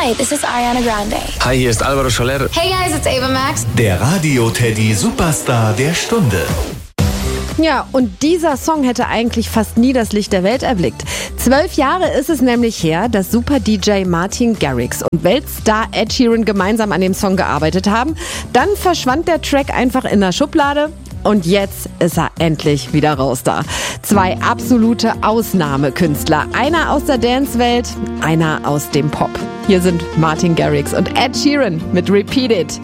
Hi, this is Ariana Grande. Hi, hier ist Alvaro Soler. Hey guys, it's Ava Max. Der Radio-Teddy Superstar der Stunde. Ja, und dieser Song hätte eigentlich fast nie das Licht der Welt erblickt. 12 Jahre ist es nämlich her, dass Super-DJ Martin Garrix und Weltstar Ed Sheeran gemeinsam an dem Song gearbeitet haben. Dann verschwand der Track einfach in der Schublade. Und jetzt ist er endlich wieder raus da. 2 absolute Ausnahmekünstler. Einer aus der Dance-Welt, einer aus dem Pop. Hier sind Martin Garrix und Ed Sheeran mit Repeat It.